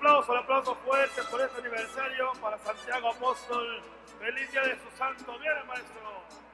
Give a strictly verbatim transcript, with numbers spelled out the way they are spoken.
aplauso, el aplauso fuerte por este aniversario para Santiago Apóstol. Feliz día de su santo. Viene, maestro.